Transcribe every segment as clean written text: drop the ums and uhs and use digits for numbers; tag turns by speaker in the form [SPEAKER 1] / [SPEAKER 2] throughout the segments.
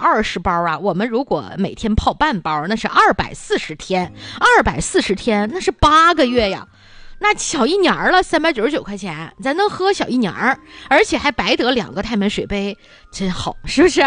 [SPEAKER 1] 120包啊，我们如果每天泡半包，那是240天，240天那是8个月呀。那小一年了，399块钱，咱能喝小一年，而且还白得2个太门水杯，真好，是不是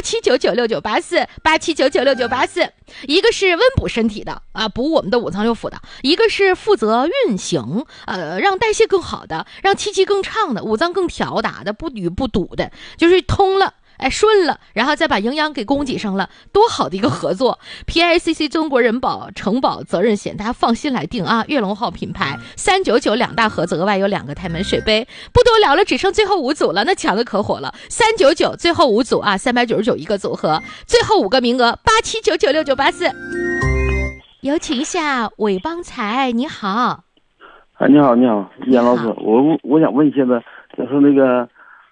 [SPEAKER 1] ？87996984，87996984，一个是温补身体的啊，补我们的五脏六腑的；一个是负责运行，让代谢更好的，让气机更畅的，五脏更调达的，不淤不堵的，就是通了。顺了，然后再把营养给供给上了，多好的一个合作。PICC 中国人保承保责任险，大家放心来订啊，悦龙号品牌399 2大盒子，额外有2个太门水杯。不多聊了，只剩最后5组了，那抢的可火了，399最后5组啊，399一个组合，最后5个名额，87996984。有请一下韦邦才，你好。
[SPEAKER 2] 你好，严老师，我想问一下子，就是那个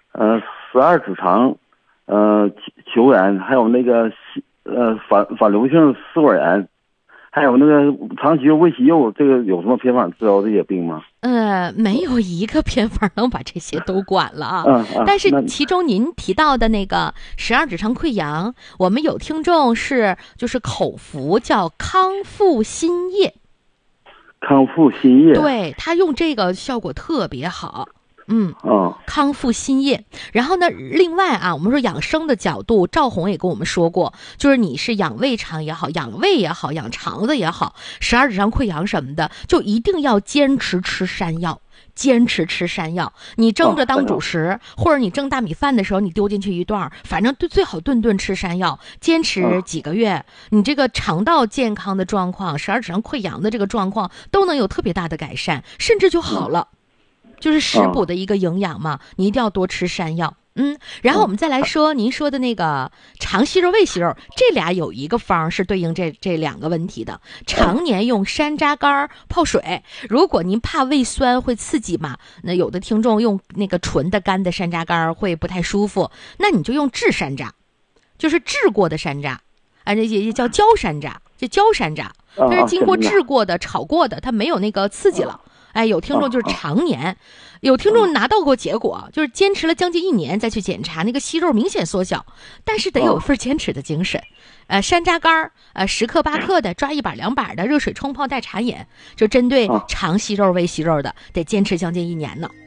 [SPEAKER 2] 12指肠球员，还有那个反流性食管炎，还有那个长期胃息肉，这个有什么偏方治疗这些病吗？
[SPEAKER 1] 没有一个偏方能把这些都管了啊。但是其中您提到的那个12指肠溃疡，我们有听众就是口服叫康复新液。
[SPEAKER 2] 康复新液，
[SPEAKER 1] 对，他用这个效果特别好。康复新液。然后呢，另外啊，我们说养生的角度，赵红也跟我们说过，就是你是养胃肠也好，养胃也好，养肠子也好，12指肠溃疡什么的，就一定要坚持吃山药。你蒸着当主食，或者你蒸大米饭的时候，你丢进去一段，反正最好顿顿吃山药，坚持几个月，你这个肠道健康的状况，12指肠溃疡的这个状况都能有特别大的改善，甚至就好了。就是食补的一个营养嘛，你一定要多吃山药。然后我们再来说您说的那个肠息肉、胃息肉，这俩有一个方是对应这2个问题的。常年用山楂干泡水，如果您怕胃酸会刺激嘛，那有的听众用那个纯的干的山楂干会不太舒服，那你就用制山楂，就是制过的山楂，这也叫焦山楂，这焦山楂，它是经过制过的、炒过的，它没有那个刺激了。有听众就是常年，有听众拿到过结果，就是坚持了将近1年再去检查，那个息肉明显缩小，但是得有一份坚持的精神。山楂干10克8克的，抓1把2把的，热水冲泡带茶饮，就针对肠息肉、胃息肉的，得坚持将近1年呢。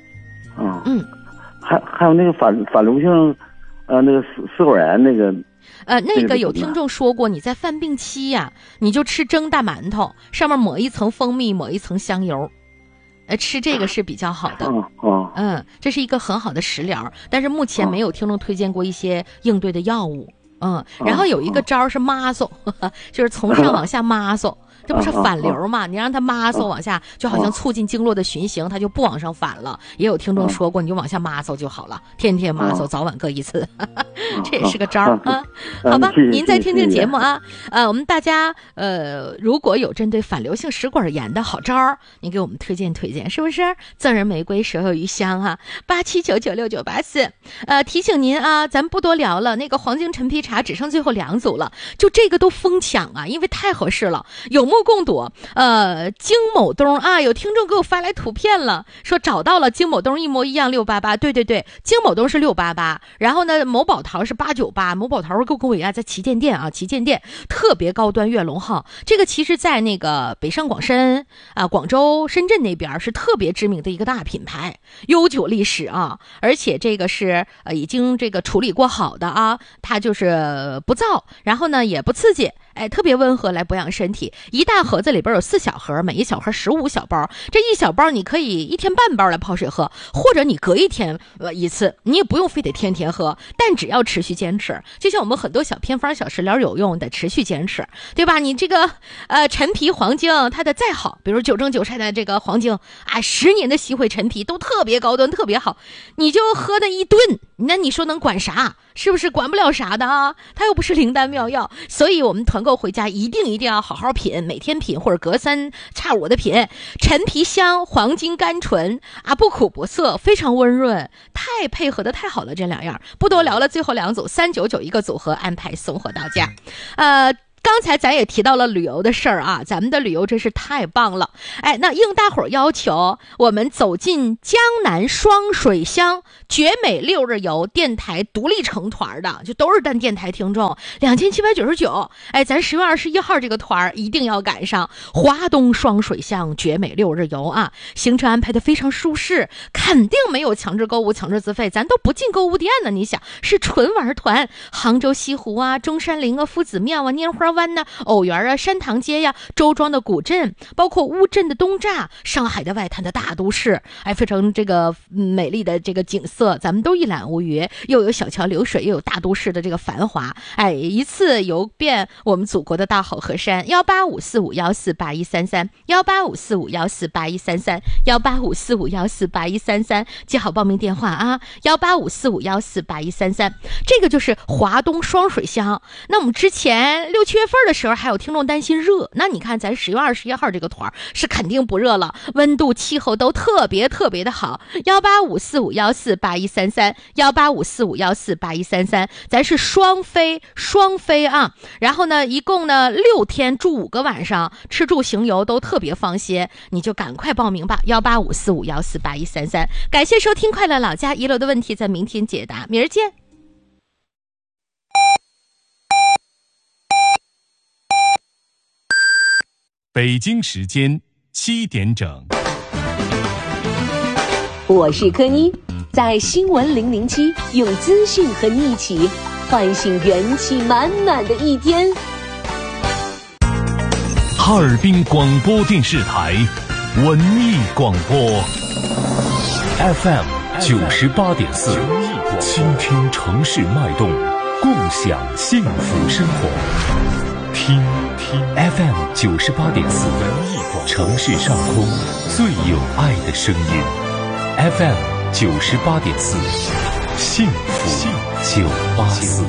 [SPEAKER 2] 还有那个反流性那个食管炎那个。
[SPEAKER 1] 那个有听众说过，你在犯病期呀，你就吃蒸大馒头，上面抹一层蜂蜜，抹一层香油。吃这个是比较好的。这是一个很好的食疗，但是目前没有听众推荐过一些应对的药物。然后有一个招是抹梢，就是从上往下抹梢。这不是反流嘛？你让它抹梢往下，就好像促进经络的循行，它就不往上反了。也有听众说过，你就往下抹梢就好了，天天抹梢，早晚各1次，这也是个招啊。好吧，您再听听节目啊。我们大家如果有针对反流性食管炎的好招，您给我们推荐，是不是？赠人玫瑰，手有余香啊。87996984。提醒您啊，咱不多聊了，那个黄金陈皮茶只剩最后2组了，就这个都疯抢啊，因为太合适了，有目共睹。京某东啊，有听众给我发来图片了，说找到了，京某东一模一样，688。对，京某东是688，然后呢，某宝桃是898，某宝桃跟我一样在旗舰店啊，旗舰店特别高端悦龙号，这个其实在那个北上广深啊、广州、深圳那边是特别知名的一个大品牌，悠久历史啊，而且这个是已经这个处理过好的啊，它就是不燥，然后呢也不刺激，特别温和来保养身体。一大盒子里边有4小盒，每一小盒15小包，这1小包你可以1天半包来泡水喝，或者你隔1天1次，你也不用非得天天喝，但只要持续坚持，就像我们很多小偏方小食疗有用的，持续坚持，对吧？你这个陈皮黄精它的再好，比如9蒸9晒的这个黄精10年的西汇陈皮都特别高端特别好，你就喝的1顿，那你说能管啥？是不是管不了啥的啊？它又不是灵丹妙药，所以我们团购回家一定要好好品，每天品或者隔3差5的品。陈皮香、黄金甘醇不苦不涩，非常温润，太配合的太好了，这2样不多聊了。最后2组399一个组合安排送货到家。 刚才咱也提到了旅游的事儿啊，咱们的旅游真是太棒了。哎，那应大伙儿要求，我们走进江南双水乡绝美6日游电台独立成团的，就都是咱电台听众，2799。哎，咱10月21号这个团一定要赶上华东双水乡绝美6日游啊！行程安排的非常舒适，肯定没有强制购物、强制自费，咱都不进购物店呢。你想，是纯玩团，杭州西湖啊、中山陵啊、夫子庙啊、拈花湾呐、藕园啊、山塘街呀、周庄的古镇，包括乌镇的东栅、上海的外滩的大都市，哎，非常这个美丽的这个景色，咱们都一览无余。又有小桥流水，又有大都市的这个繁华，哎，一次游遍我们祖国的大好河山。18545148133，18545148133，18545148133，记好报名电话啊，18545148133。这个就是华东双水乡。那我们之前6、7月份的时候，还有听众担心热，那你看咱10月21号这个团是肯定不热了，温度气候都特别的好。18545148133，18545148133，咱是双飞啊。然后呢，一共呢6天住5个晚上，吃住行游都特别放心，你就赶快报名吧。18545148133。感谢收听快乐老家，遗留的问题在明天解答，明儿见。
[SPEAKER 3] 北京时间7点整，
[SPEAKER 4] 我是柯妮，在新闻007用资讯和你一起唤醒元气满满的一天。
[SPEAKER 3] 哈尔滨广播电视台文艺广播 FM 98.4，倾听城市脉动，共享幸福生活。听 FM 98.4，城市上空最有爱的声音。FM 98.4，幸福984。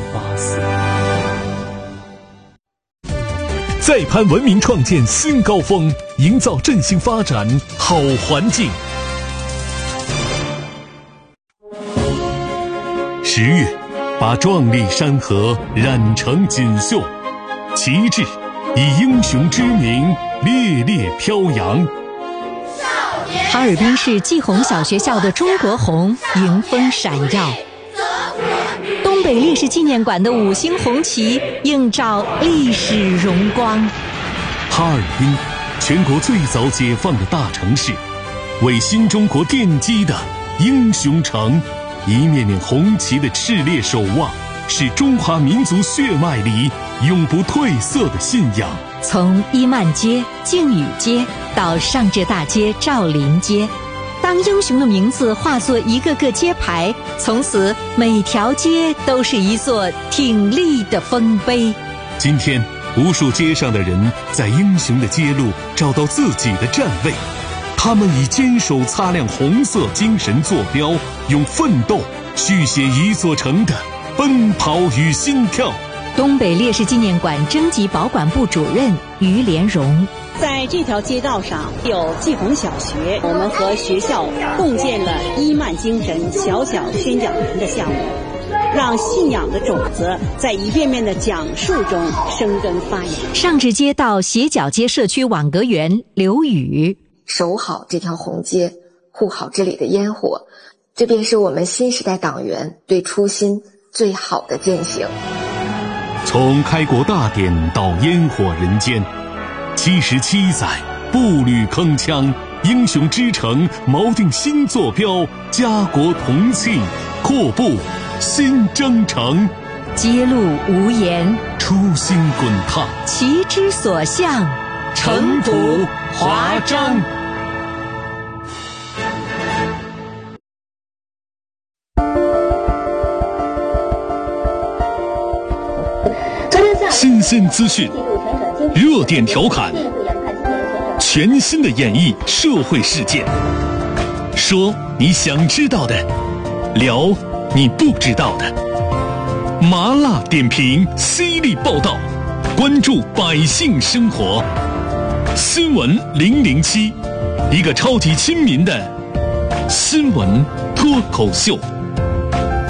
[SPEAKER 3] 再攀文明创建新高峰，营造振兴发展好环境。10月，把壮丽山河染成锦绣，旗帜以英雄之名烈烈飘扬。
[SPEAKER 5] 哈尔滨市季红小学校的中国红迎风闪耀，东北烈士纪念馆的5星红旗映照历史荣光。
[SPEAKER 3] 哈尔滨，全国最早解放的大城市，为新中国奠基的英雄城，一面面红旗的炽烈守望，是中华民族血脉里永不褪色的信仰。
[SPEAKER 5] 从伊曼街、靖宇街到上浙大街、赵林街，当英雄的名字化作一个个街牌，从此每条街都是一座挺立的丰碑。
[SPEAKER 3] 今天，无数街上的人在英雄的街路找到自己的站位，他们以坚守擦亮红色精神坐标，用奋斗续写一座城的奔跑与心跳。
[SPEAKER 5] 东北烈士纪念馆征集保管部主任于连荣，
[SPEAKER 6] 在这条街道上有季红小学，我们和学校共建了伊曼精神小小宣讲团的项目，让信仰的种子在一遍遍的讲述中生根发芽。
[SPEAKER 5] 上至街道斜角街社区网格员刘宇，
[SPEAKER 7] 守好这条红街，护好这里的烟火，这便是我们新时代党员对初心最好的践行。
[SPEAKER 3] 从开国大典到烟火人间，77载步履铿锵，英雄之城锚定新坐标，家国同庆，阔步新征程。
[SPEAKER 5] 街路无言，
[SPEAKER 3] 初心滚烫，
[SPEAKER 5] 旗之所向，
[SPEAKER 3] 城府华章。新鲜资讯，热点调侃，全新的演绎社会事件，说你想知道的，聊你不知道的，麻辣点评，犀利报道，关注百姓生活。新闻007，一个超级亲民的新闻脱口秀。